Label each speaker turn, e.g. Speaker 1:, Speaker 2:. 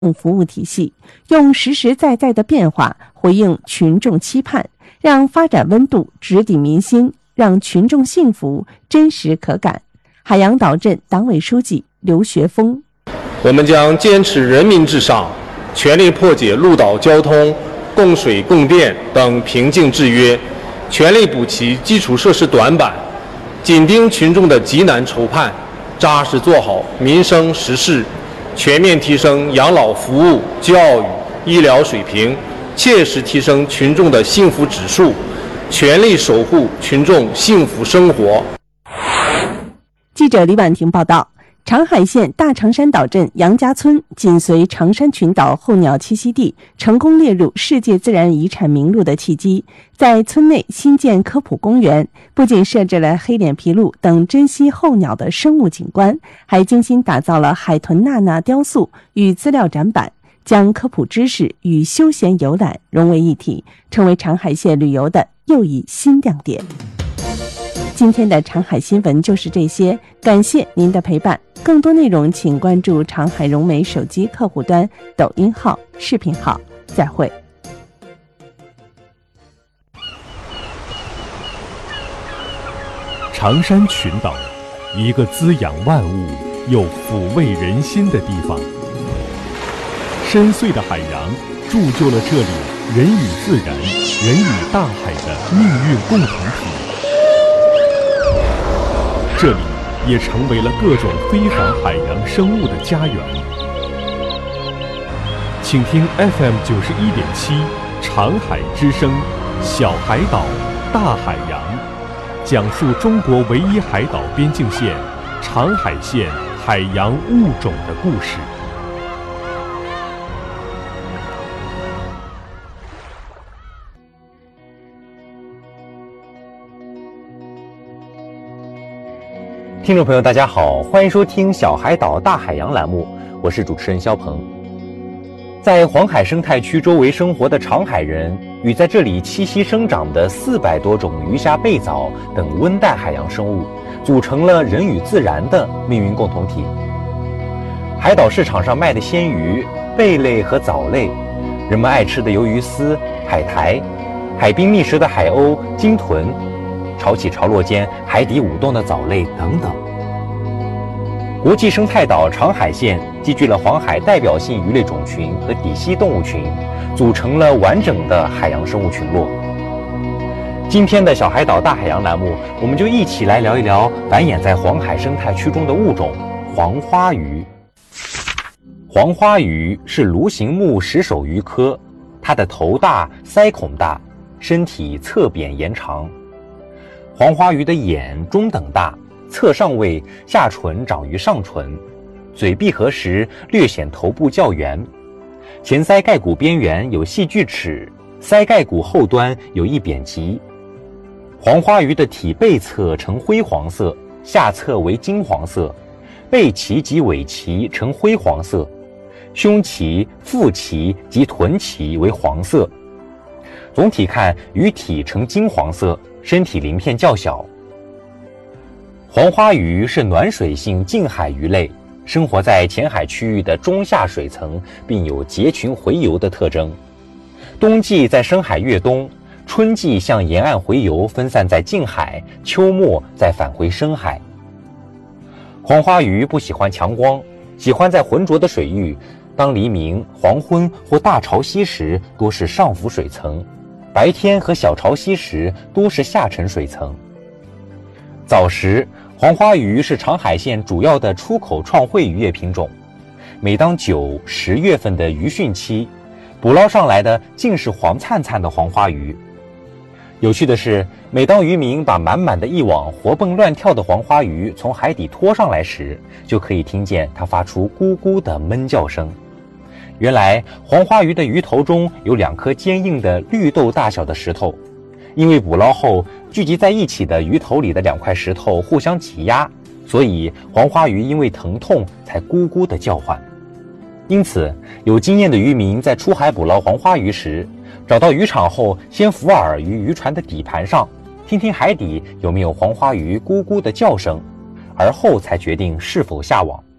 Speaker 1: 服务体系，用实实在在的变化回应群众期盼，让发展温度直抵民心，让群众幸福真实可感。海洋岛镇党委书记刘学峰：
Speaker 2: 我们将坚持人民至上，全力破解路岛交通、供水供电等瓶颈制约，全力补齐基础设施短板，紧盯群众的急难愁盼，扎实做好民生实事，全面提升养老服务、教育、医疗水平，切实提升群众的幸福指数，全力守护群众幸福生活。
Speaker 1: 记者李婉婷报道，长海县大长山岛镇杨家村紧随长山群岛候鸟栖息地成功列入世界自然遗产名录的契机，在村内新建科普公园，不仅设置了黑脸琵鹭等珍稀候鸟的生物景观，还精心打造了海豚娜娜雕塑与资料展板，将科普知识与休闲游览融为一体，成为长海县旅游的又一新亮点。今天的长海新闻就是这些，感谢您的陪伴。更多内容请关注长海融媒手机客户端、抖音号、视频号。再会。
Speaker 3: 长山群岛，一个滋养万物又抚慰人心的地方。深邃的海洋铸就了这里人与自然、人与大海的命运共同体。这里也成为了各种非凡海洋生物的家园。请听 FM91.7长海之声，小海岛，大海洋，讲述中国唯一海岛边境线长海县海洋物种的故事。
Speaker 4: 听众朋友大家好，欢迎收听小海岛大海洋栏目，我是主持人肖鹏。在黄海生态区周围生活的长海人与在这里栖息生长的400多种鱼虾贝藻等温带海洋生物，组成了人与自然的命运共同体。海岛市场上卖的鲜鱼、贝类和藻类，人们爱吃的鱿鱼丝、海苔，海滨觅食的海鸥、鲸豚，潮起潮落间海底舞动的藻类等等。国际生态岛长海县集聚了黄海代表性鱼类种群和底栖动物群，组成了完整的海洋生物群落。今天的小海岛大海洋栏目，我们就一起来聊一聊繁衍在黄海生态区中的物种黄花鱼。黄花鱼是鲈形目石首鱼科，它的头大，鳃孔大，身体侧扁延长。黄花鱼的眼中等大，侧上位，下唇长于上唇，嘴闭合时略显头部较圆，前鳃盖骨边缘有细锯齿，鳃盖骨后端有一扁棘。黄花鱼的体背侧呈灰黄色，下侧为金黄色，背鳍及尾鳍呈灰黄色，胸鳍、腹鳍及臀鳍为黄色。总体看，鱼体呈金黄色，身体鳞片较小。黄花鱼是暖水性近海鱼类，生活在浅海区域的中下水层，并有结群洄游的特征。冬季在深海越冬，春季向沿岸洄游，分散在近海，秋末再返回深海。黄花鱼不喜欢强光，喜欢在浑浊的水域，当黎明、黄昏或大潮汐时多是上浮水层，白天和小潮汐时多是下沉水层。早时，黄花鱼是长海县主要的出口创汇渔业品种。每当9、10月份的渔汛期，捕捞上来的尽是黄灿灿的黄花鱼。有趣的是，每当渔民把满满的一网活蹦乱跳的黄花鱼从海底拖上来时，就可以听见它发出咕咕的闷叫声。原来黄花鱼的鱼头中有2颗坚硬的绿豆大小的石头，因为捕捞后聚集在一起的鱼头里的2块石头互相挤压，所以黄花鱼因为疼痛才咕咕地叫唤。因此，有经验的渔民在出海捕捞黄花鱼时，找到渔场后，先伏饵于渔船的底盘上，听听海底有没有黄花鱼咕咕的叫声，而后才决定是否下网。